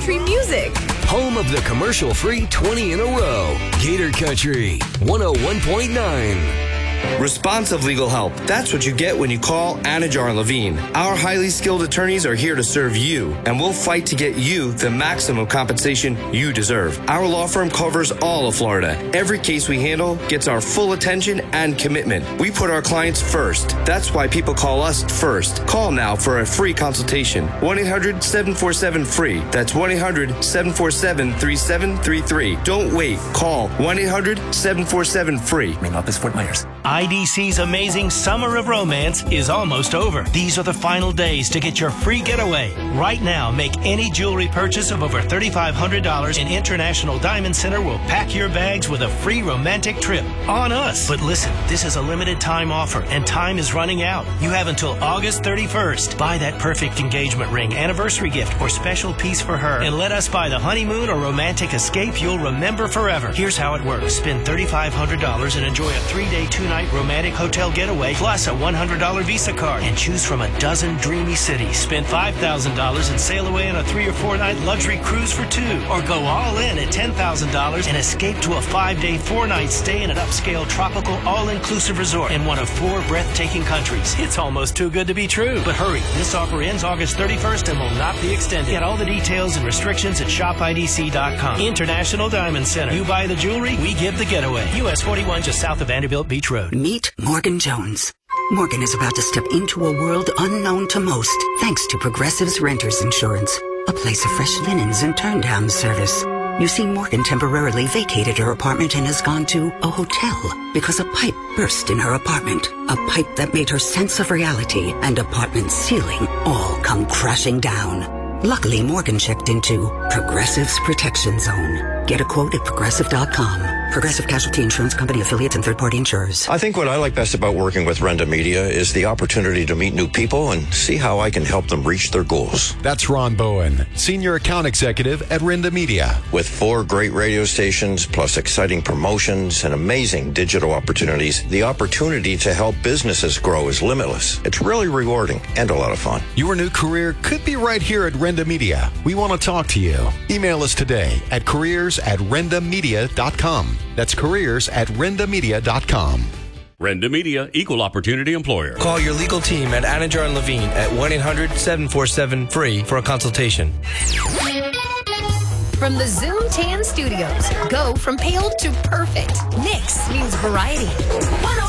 country music. Home of the commercial-free 20 in a row. Gator Country 101.9. Responsive legal help. That's what you get when you call Anajar and Levine. Our highly skilled attorneys are here to serve you, and we'll fight to get you the maximum compensation you deserve. Our law firm covers all of Florida. Every case we handle gets our full attention and commitment. We put our clients first. That's why people call us first. Call now for a free consultation. 1-800-747-FREE. That's 1-800-747-3733. Don't wait. Call 1-800-747-FREE. Main office, Fort Myers. IDC's amazing Summer of Romance is almost over. These are the final days to get your free getaway. Right now, make any jewelry purchase of over $3,500 and International Diamond Center will pack your bags with a free romantic trip on us. But listen, this is a limited time offer and time is running out. You have until August 31st. Buy that perfect engagement ring, anniversary gift, or special piece for her and let us buy the honeymoon or romantic escape you'll remember forever. Here's how it works. Spend $3,500 and enjoy a 3-day, 2-night romantic hotel getaway plus a $100 Visa card and choose from a dozen dreamy cities. Spend $5,000 and sail away on a 3 or 4 night luxury cruise for 2, or go all in at $10,000 and escape to a 5-day, 4-night stay in an upscale tropical all-inclusive resort in one of 4 breathtaking countries. It's almost too good to be true. But hurry, this offer ends August 31st and will not be extended. Get all the details and restrictions at shopidc.com. International Diamond Center. You buy the jewelry, we give the getaway. US 41 just south of Vanderbilt Beach Road. Meet Morgan Jones. Morgan is about to step into a world unknown to most, thanks to Progressive's Renters Insurance, a place of fresh linens and turn-down service. You see, Morgan temporarily vacated her apartment and has gone to a hotel because a pipe burst in her apartment. A pipe that made her sense of reality and apartment ceiling all come crashing down. Luckily, Morgan checked into Progressive's Protection Zone. Get a quote at Progressive.com. Progressive Casualty Insurance Company, affiliates, and third-party insurers. I think what I like best about working with Renda Media is the opportunity to meet new people and see how I can help them reach their goals. That's Ron Bowen, Senior Account Executive at Renda Media. With 4 great radio stations, plus exciting promotions and amazing digital opportunities, the opportunity to help businesses grow is limitless. It's really rewarding and a lot of fun. Your new career could be right here at Renda Media. We want to talk to you. Email us today at careers@rendamedia.com. That's careers@rendamedia.com. Renda Media, Equal Opportunity Employer. Call your legal team at Anajar and Levine at 1-800-747-FREE for a consultation. From the Zoom Tan Studios, go from pale to perfect. Nix means variety.